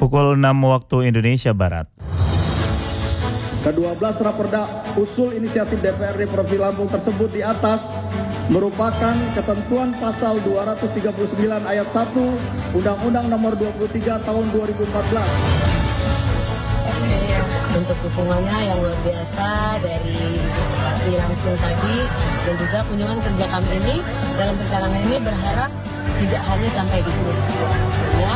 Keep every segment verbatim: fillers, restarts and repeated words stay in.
Pukul enam waktu Indonesia Barat. Kedua belas raperda usul inisiatif D P R D Provinsi Lampung tersebut di atas merupakan ketentuan pasal dua ratus tiga puluh sembilan ayat satu Undang-Undang Nomor dua puluh tiga Tahun dua ribu empat belas. Untuk dukungannya yang luar biasa dari Bupati langsung tadi dan juga kunjungan kerja kami ini dalam perjalanan ini berharap tidak hanya sampai di sini saja.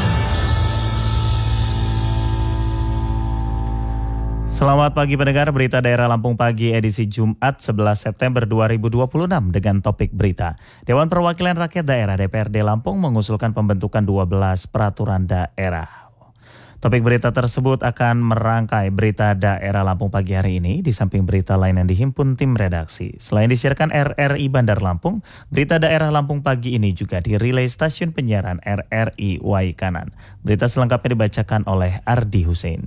Selamat pagi pendengar, berita daerah Lampung Pagi edisi Jumat sebelas September dua ribu dua puluh enam dengan topik berita. Dewan Perwakilan Rakyat Daerah D P R D Lampung mengusulkan pembentukan dua belas peraturan daerah. Topik berita tersebut akan merangkai berita daerah Lampung pagi hari ini di samping berita lain yang dihimpun tim redaksi. Selain disiarkan R R I Bandar Lampung, berita daerah Lampung pagi ini juga dirilai stasiun penyiaran R R I Waikanan. Berita selengkapnya dibacakan oleh Ardi Hussein.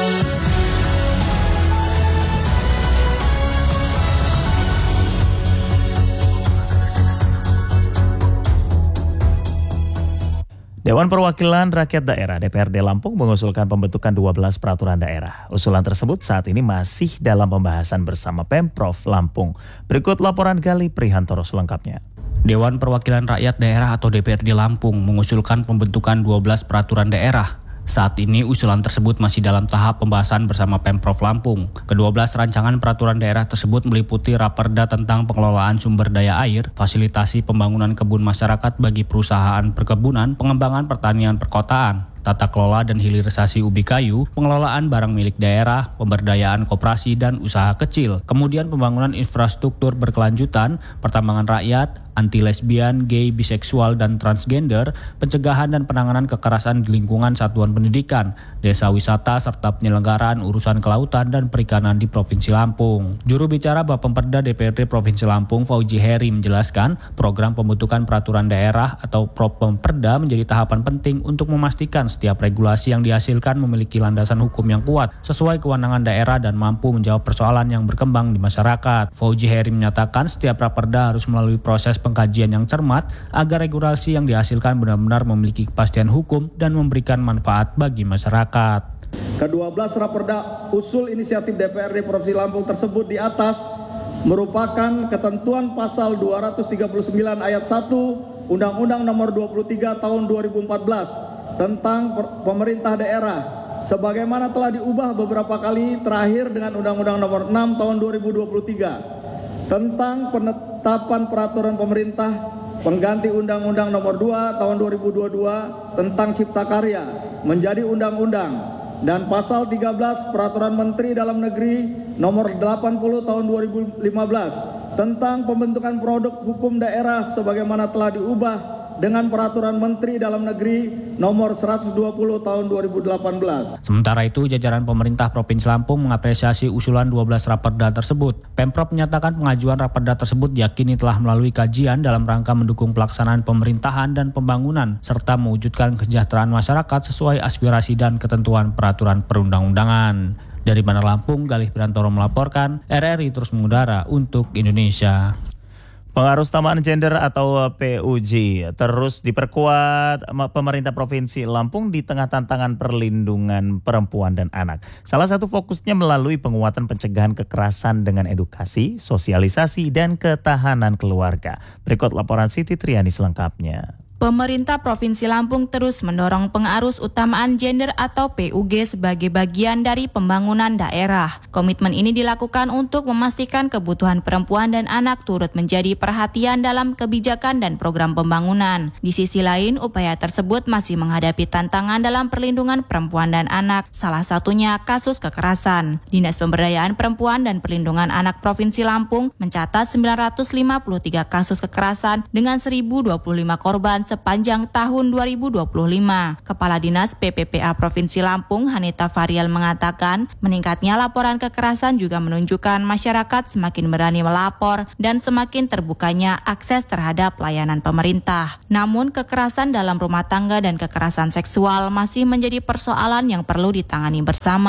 Dewan Perwakilan Rakyat Daerah D P R D Lampung mengusulkan pembentukan dua belas peraturan daerah. Usulan tersebut saat ini masih dalam pembahasan bersama Pemprov Lampung. Berikut laporan Gali Prihantoro selengkapnya. Dewan Perwakilan Rakyat Daerah atau D P R D Lampung mengusulkan pembentukan dua belas peraturan daerah. Saat ini usulan tersebut masih dalam tahap pembahasan bersama Pemprov Lampung. Kedua belas rancangan peraturan daerah tersebut meliputi Raperda tentang pengelolaan sumber daya air, fasilitasi pembangunan kebun masyarakat bagi perusahaan perkebunan, pengembangan pertanian perkotaan, tata kelola dan hilirisasi ubi kayu, pengelolaan barang milik daerah, pemberdayaan koperasi dan usaha kecil, kemudian pembangunan infrastruktur berkelanjutan, pertambangan rakyat, anti lesbian, gay, biseksual dan transgender, pencegahan dan penanganan kekerasan di lingkungan satuan pendidikan, desa wisata serta penyelenggaraan urusan kelautan dan perikanan di Provinsi Lampung. Juru bicara Bapemperda D P R D Provinsi Lampung, Fauji Heri menjelaskan, program pembentukan peraturan daerah atau Propemperda menjadi tahapan penting untuk memastikan setiap regulasi yang dihasilkan memiliki landasan hukum yang kuat, sesuai kewenangan daerah dan mampu menjawab persoalan yang berkembang di masyarakat. Fauji Heri menyatakan setiap raperda harus melalui proses pengkajian yang cermat agar regulasi yang dihasilkan benar-benar memiliki kepastian hukum dan memberikan manfaat bagi masyarakat. Kedua belas raperda usul inisiatif D P R D Provinsi Lampung tersebut di atas merupakan ketentuan pasal dua ratus tiga puluh sembilan ayat satu Undang-Undang Nomor dua puluh tiga Tahun dua ribu empat belas tentang pemerintah daerah sebagaimana telah diubah beberapa kali terakhir dengan Undang-Undang Nomor enam Tahun dua ribu dua puluh tiga tentang penetapan peraturan pemerintah pengganti Undang-Undang Nomor dua Tahun dua ribu dua puluh dua tentang Cipta Karya menjadi undang-undang dan pasal tiga belas Peraturan Menteri Dalam Negeri Nomor delapan puluh Tahun dua ribu lima belas tentang pembentukan produk hukum daerah sebagaimana telah diubah dengan Peraturan Menteri Dalam Negeri Nomor seratus dua puluh Tahun dua ribu delapan belas. Sementara itu, jajaran pemerintah Provinsi Lampung mengapresiasi usulan dua belas raperda tersebut. Pemprov menyatakan pengajuan raperda tersebut yakini telah melalui kajian dalam rangka mendukung pelaksanaan pemerintahan dan pembangunan serta mewujudkan kesejahteraan masyarakat sesuai aspirasi dan ketentuan peraturan perundang-undangan. Dari Bandar Lampung, Galih Prihantoro melaporkan, R R I terus mengudara untuk Indonesia. Pengaruh utamaan gender atau P U G terus diperkuat pemerintah Provinsi Lampung di tengah tantangan perlindungan perempuan dan anak. Salah satu fokusnya melalui penguatan pencegahan kekerasan dengan edukasi, sosialisasi, dan ketahanan keluarga. Berikut laporan Siti Triani selengkapnya. Pemerintah Provinsi Lampung terus mendorong pengarus utamaan gender atau P U G sebagai bagian dari pembangunan daerah. Komitmen ini dilakukan untuk memastikan kebutuhan perempuan dan anak turut menjadi perhatian dalam kebijakan dan program pembangunan. Di sisi lain, upaya tersebut masih menghadapi tantangan dalam perlindungan perempuan dan anak, salah satunya kasus kekerasan. Dinas Pemberdayaan Perempuan dan Perlindungan Anak Provinsi Lampung mencatat sembilan ratus lima puluh tiga kasus kekerasan dengan seribu dua puluh lima korban sepanjang tahun dua ribu dua puluh lima. Kepala Dinas P P P A Provinsi Lampung, Hanita Farial mengatakan, meningkatnya laporan kekerasan juga menunjukkan masyarakat semakin berani melapor dan semakin terbukanya akses terhadap layanan pemerintah. Namun, kekerasan dalam rumah tangga dan kekerasan seksual masih menjadi persoalan yang perlu ditangani bersama.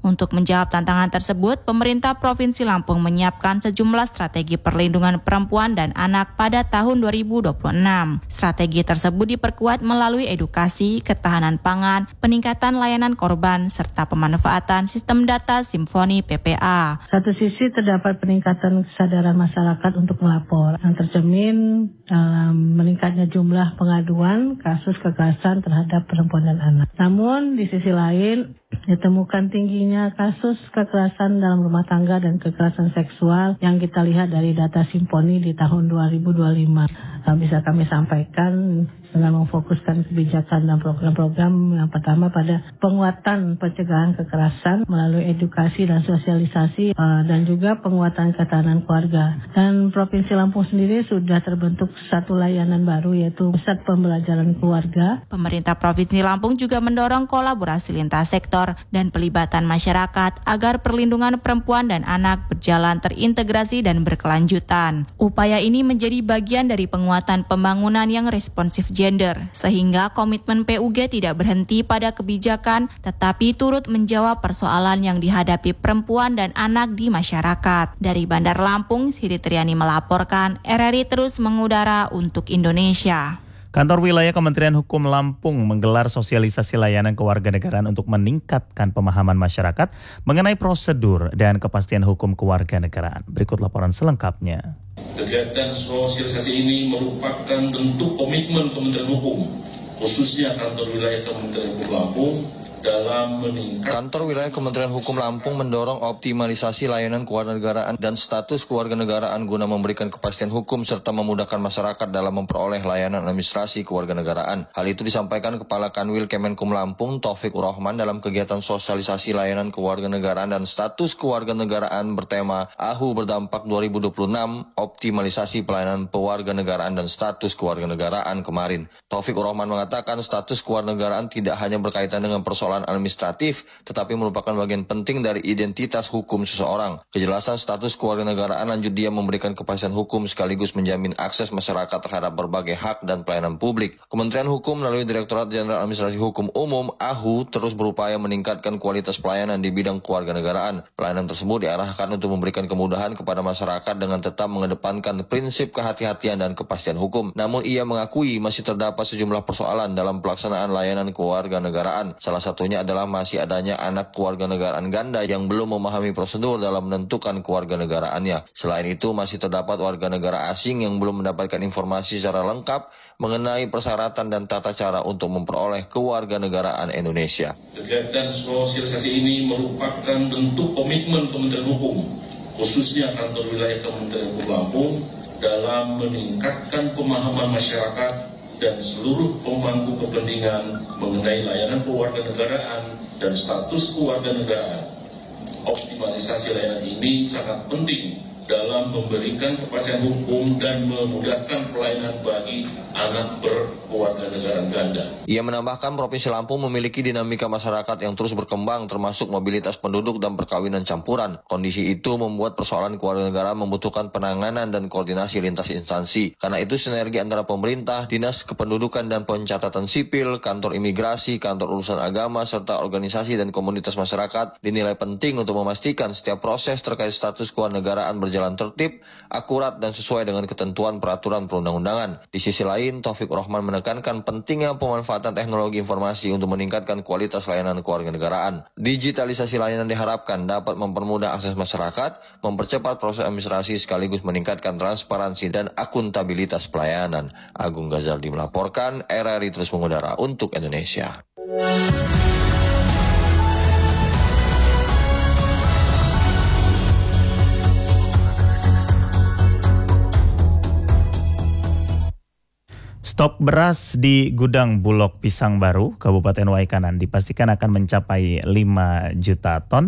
Untuk menjawab tantangan tersebut, pemerintah Provinsi Lampung menyiapkan sejumlah strategi perlindungan perempuan dan anak pada tahun dua ribu dua puluh enam. Strategi tersebut diperkuat melalui edukasi, ketahanan pangan, peningkatan layanan korban, serta pemanfaatan sistem data Simfoni P P A. Satu sisi terdapat peningkatan kesadaran masyarakat untuk melapor yang tercermin dalam meningkatnya jumlah pengaduan kasus kekerasan terhadap perempuan dan anak. Namun di sisi lain ditemukan tingginya kasus kekerasan dalam rumah tangga dan kekerasan seksual yang kita lihat dari data Simfoni di tahun dua ribu dua puluh lima. Bisa kami sampaikan dengan memfokuskan kebijakan dan program-program yang pertama pada penguatan pencegahan kekerasan melalui edukasi dan sosialisasi dan juga penguatan ketahanan keluarga. Dan Provinsi Lampung sendiri sudah terbentuk satu layanan baru yaitu Pusat Pembelajaran Keluarga. Pemerintah Provinsi Lampung juga mendorong kolaborasi lintas sektor dan pelibatan masyarakat agar perlindungan perempuan dan anak berjalan terintegrasi dan berkelanjutan. Upaya ini menjadi bagian dari penguatan pembangunan yang responsif gender, sehingga komitmen P U G tidak berhenti pada kebijakan, tetapi turut menjawab persoalan yang dihadapi perempuan dan anak di masyarakat. Dari Bandar Lampung, Siti Triani melaporkan, R R I terus mengudara untuk Indonesia. Kantor Wilayah Kementerian Hukum Lampung menggelar sosialisasi layanan kewarganegaraan untuk meningkatkan pemahaman masyarakat mengenai prosedur dan kepastian hukum kewarganegaraan. Berikut laporan selengkapnya. Kegiatan sosialisasi ini merupakan bentuk komitmen Kementerian Hukum, khususnya Kantor Wilayah Kementerian Hukum Lampung, dalam meningkat. Kantor Wilayah Kementerian Hukum Lampung mendorong optimalisasi layanan kewarganegaraan dan status kewarganegaraan guna memberikan kepastian hukum serta memudahkan masyarakat dalam memperoleh layanan administrasi kewarganegaraan. Hal itu disampaikan Kepala Kanwil Kemenkum Lampung Taufik Urahman dalam kegiatan sosialisasi layanan kewarganegaraan dan status kewarganegaraan bertema A H U Berdampak dua ribu dua puluh enam, optimalisasi pelayanan kewarganegaraan dan status kewarganegaraan kemarin. Taufik Urahman mengatakan status kewarganegaraan tidak hanya berkaitan dengan persoalan administratif, tetapi merupakan bagian penting dari identitas hukum seseorang. Kejelasan status kewarganegaraan lanjut dia memberikan kepastian hukum sekaligus menjamin akses masyarakat terhadap berbagai hak dan pelayanan publik. Kementerian Hukum melalui Direktorat Jenderal Administrasi Hukum Umum A H U terus berupaya meningkatkan kualitas pelayanan di bidang kewarganegaraan. Pelayanan tersebut diarahkan untuk memberikan kemudahan kepada masyarakat dengan tetap mengedepankan prinsip kehati-hatian dan kepastian hukum. Namun ia mengakui masih terdapat sejumlah persoalan dalam pelaksanaan layanan kewarganegaraan. Salah satu Satunya adalah masih adanya anak kewarganegaraan ganda yang belum memahami prosedur dalam menentukan kewarganegaraannya. Selain itu, masih terdapat warga negara asing yang belum mendapatkan informasi secara lengkap mengenai persyaratan dan tata cara untuk memperoleh kewarganegaraan Indonesia. Kegiatan sosialisasi ini merupakan bentuk komitmen Kementerian Hukum, khususnya Kantor Wilayah Kementerian Hukum Lampung, dalam meningkatkan pemahaman masyarakat dan seluruh pemangku kepentingan mengenai layanan kewarganegaraan dan status kewarganegaraan. Optimalisasi layanan ini sangat penting dalam memberikan kepastian hukum dan memudahkan pelayanan bagi anak berkewarganegaraan ganda. Ia menambahkan Provinsi Lampung memiliki dinamika masyarakat yang terus berkembang termasuk mobilitas penduduk dan perkawinan campuran. Kondisi itu membuat persoalan kewarganegaraan membutuhkan penanganan dan koordinasi lintas instansi. Karena itu sinergi antara pemerintah, Dinas Kependudukan dan Pencatatan Sipil, Kantor Imigrasi, Kantor Urusan Agama, serta organisasi dan komunitas masyarakat dinilai penting untuk memastikan setiap proses terkait status kewarganegaraan berjalan tertib, akurat, dan sesuai dengan ketentuan peraturan perundang-undangan. Di sisi lain, Taufik Urahman menekankan pentingnya pemanfaatan teknologi informasi untuk meningkatkan kualitas layanan kewarganegaraan. Digitalisasi layanan diharapkan dapat mempermudah akses masyarakat, mempercepat proses administrasi sekaligus meningkatkan transparansi dan akuntabilitas pelayanan. Agung Ghazaldi melaporkan, R R I terus mengudara untuk Indonesia. Stok beras di gudang Bulog Pisang Baru, Kabupaten Waikanan dipastikan akan mencapai lima juta ton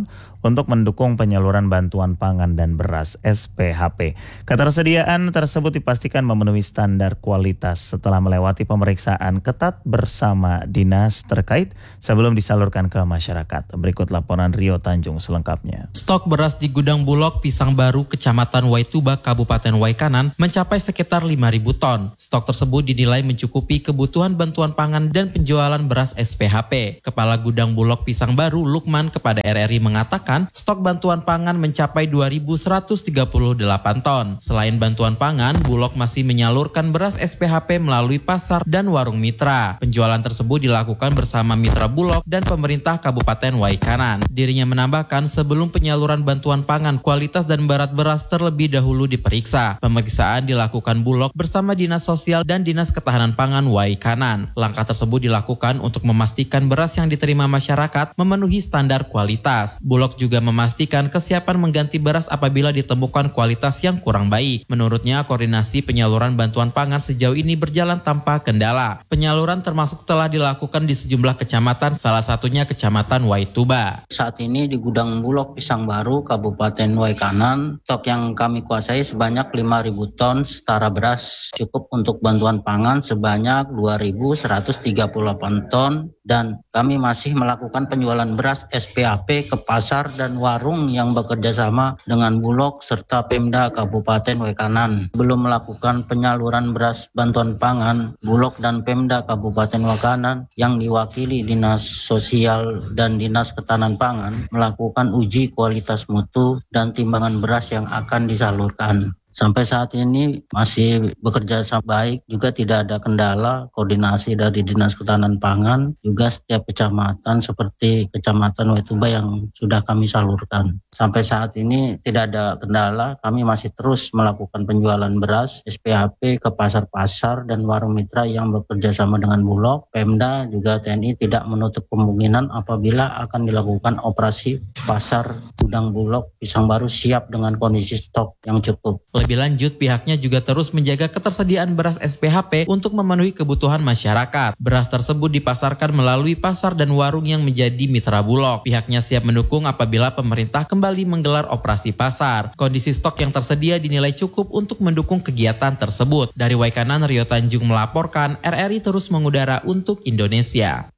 untuk mendukung penyaluran bantuan pangan dan beras S P H P. Ketersediaan tersebut dipastikan memenuhi standar kualitas setelah melewati pemeriksaan ketat bersama dinas terkait sebelum disalurkan ke masyarakat. Berikut laporan Rio Tanjung selengkapnya. Stok beras di gudang Bulog Pisang Baru, Kecamatan Waituba, Kabupaten Waikanan mencapai sekitar lima ribu ton. Stok tersebut dinilai mencukupi kebutuhan bantuan pangan dan penjualan beras S P H P. Kepala Gudang Bulog Pisang Baru, Lukman, kepada R R I mengatakan stok bantuan pangan mencapai dua ribu seratus tiga puluh delapan ton. Selain bantuan pangan, Bulog masih menyalurkan beras S P H P melalui pasar dan warung mitra. Penjualan tersebut dilakukan bersama mitra Bulog dan pemerintah Kabupaten Waikanan. Dirinya menambahkan sebelum penyaluran bantuan pangan, kualitas dan berat beras terlebih dahulu diperiksa. Pemeriksaan dilakukan Bulog bersama Dinas Sosial dan Dinas Ketahanan Pangan Waikanan. Langkah tersebut dilakukan untuk memastikan beras yang diterima masyarakat memenuhi standar kualitas. Bulog juga memastikan kesiapan mengganti beras apabila ditemukan kualitas yang kurang baik. Menurutnya, koordinasi penyaluran bantuan pangan sejauh ini berjalan tanpa kendala. Penyaluran termasuk telah dilakukan di sejumlah kecamatan, salah satunya Kecamatan Waituba. Saat ini di gudang Bulog Pisang Baru, Kabupaten Waikanan, stok yang kami kuasai sebanyak lima ribu ton setara beras, cukup untuk bantuan pangan sebanyak dua ribu seratus tiga puluh delapan ton, dan kami masih melakukan penjualan beras S P H P ke pasar dan warung yang bekerja sama dengan Bulog serta Pemda Kabupaten Waikanan. Belum melakukan penyaluran beras bantuan pangan, Bulog dan Pemda Kabupaten Waikanan yang diwakili Dinas Sosial dan Dinas Ketahanan Pangan melakukan uji kualitas mutu dan timbangan beras yang akan disalurkan. Sampai saat ini masih bekerja sama baik, juga tidak ada kendala, koordinasi dari Dinas Ketahanan Pangan, juga setiap kecamatan seperti Kecamatan Waituba yang sudah kami salurkan. Sampai saat ini tidak ada kendala, kami masih terus melakukan penjualan beras S P H P ke pasar-pasar dan warung mitra yang bekerja sama dengan Bulog. Pemda juga T N I tidak menutup kemungkinan apabila akan dilakukan operasi pasar gudang Bulog Pisang Baru siap dengan kondisi stok yang cukup. Lebih lanjut, pihaknya juga terus menjaga ketersediaan beras S P H P untuk memenuhi kebutuhan masyarakat. Beras tersebut dipasarkan melalui pasar dan warung yang menjadi mitra Bulog. Pihaknya siap mendukung apabila pemerintah kembali menggelar operasi pasar. Kondisi stok yang tersedia dinilai cukup untuk mendukung kegiatan tersebut. Dari Waikanan, Rio Tanjung melaporkan, R R I terus mengudara untuk Indonesia.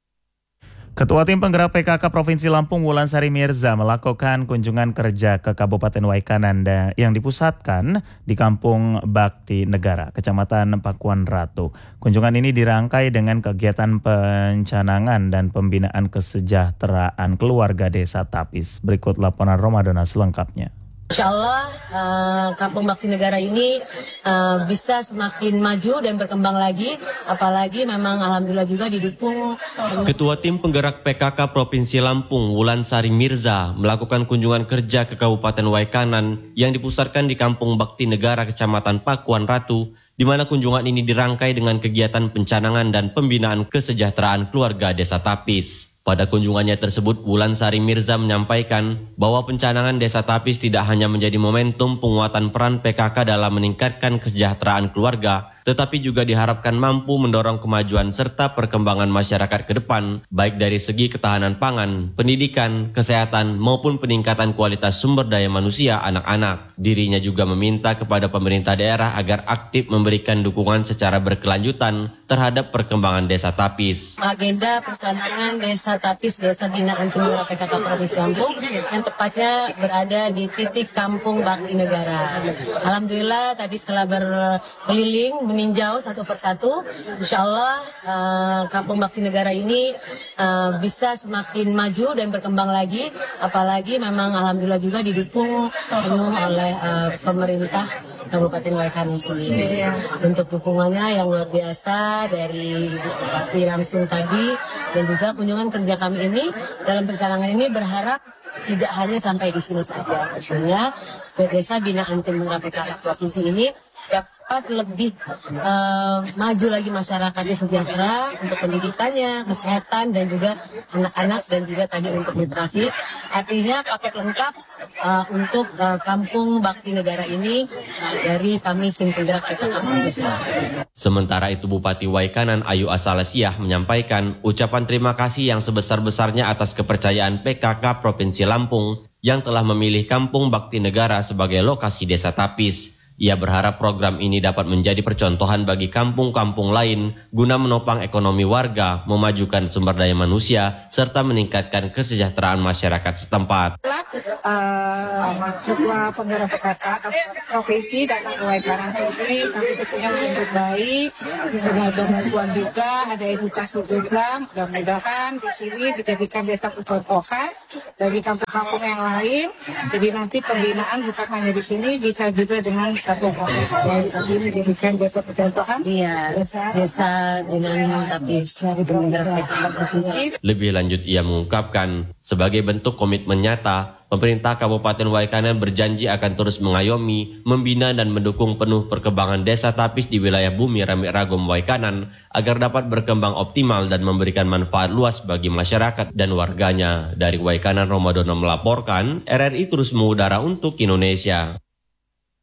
Ketua Tim Penggerak P K K Provinsi Lampung Wulansari Mirza melakukan kunjungan kerja ke Kabupaten Waikanan yang dipusatkan di Kampung Bakti Negara, Kecamatan Pakuan Ratu. Kunjungan ini dirangkai dengan kegiatan pencanangan dan pembinaan kesejahteraan keluarga Desa Tapis. Berikut laporan Romadona selengkapnya. Insya Allah uh, Kampung Bakti Negara ini uh, bisa semakin maju dan berkembang lagi, apalagi memang alhamdulillah juga didukung. Ketua Tim Penggerak P K K Provinsi Lampung Wulansari Mirza melakukan kunjungan kerja ke Kabupaten Waikanan yang dipusatkan di Kampung Bakti Negara Kecamatan Pakuan Ratu, di mana kunjungan ini dirangkai dengan kegiatan pencanangan dan pembinaan kesejahteraan keluarga Desa Tapis. Pada kunjungannya tersebut, Wulansari Mirza menyampaikan bahwa pencanangan Desa Tapis tidak hanya menjadi momentum penguatan peran P K K dalam meningkatkan kesejahteraan keluarga, tetapi juga diharapkan mampu mendorong kemajuan serta perkembangan masyarakat ke depan, baik dari segi ketahanan pangan, pendidikan, kesehatan, maupun peningkatan kualitas sumber daya manusia anak-anak. Dirinya juga meminta kepada pemerintah daerah agar aktif memberikan dukungan secara berkelanjutan terhadap perkembangan Desa Tapis. Agenda pencanangan Desa Tapis, Desa Binaan Timur P K K Provinsi Lampung, yang tepatnya berada di titik Kampung Bakti Negara. Alhamdulillah tadi setelah berkeliling meninjau satu persatu, insya Allah uh, Kampung Bakti Negara ini uh, bisa semakin maju dan berkembang lagi, apalagi memang alhamdulillah juga didukung penuh oleh uh, pemerintah Kabupaten Waikanan sendiri. Untuk dukungannya yang luar biasa dari Bupati langsung tadi, dan juga kunjungan kerja kami ini dalam perjalanan ini berharap tidak hanya sampai di sini saja. Tentunya Desa Binaan Timur P K K Provinsi ini dapat lebih uh, maju lagi masyarakatnya sejahtera untuk pendidikannya, kesehatan, dan juga anak-anak, dan juga tadi untuk literasi. Artinya paket lengkap uh, untuk uh, Kampung Bakti Negara ini uh, dari kami Tim Penggerak P K K Provinsi. Sementara itu Bupati Waikanan Ayu Asalasiah menyampaikan ucapan terima kasih yang sebesar-besarnya atas kepercayaan P K K Provinsi Lampung yang telah memilih Kampung Bakti Negara sebagai lokasi desa tapis. Ia berharap program ini dapat menjadi percontohan bagi kampung-kampung lain guna menopang ekonomi warga, memajukan sumber daya manusia, serta meningkatkan kesejahteraan masyarakat setempat. Uh, sebuah penggerak P K K provinsi dan Waikanan ini kami tentunya menyambut baik, ada bantuan juga, ada edukasi juga. Mudah-mudahan di sini dijadikan desa percontohan dari kampung-kampung yang lain. Jadi nanti pembinaan bukan hanya di sini, bisa juga dengan kampung-kampung yang tadi dijadikan desa percontohan. Iya, desa, desa dengan tapis dari pemerintah provinsi. Lebih lanjut ia mengungkapkan, sebagai bentuk komitmen nyata, pemerintah Kabupaten Waikanan berjanji akan terus mengayomi, membina dan mendukung penuh perkembangan desa tapis di wilayah Bumi Rami Ragom Waikanan agar dapat berkembang optimal dan memberikan manfaat luas bagi masyarakat dan warganya. Dari Waikanan, Romadono melaporkan, R R I terus mengudara untuk Indonesia.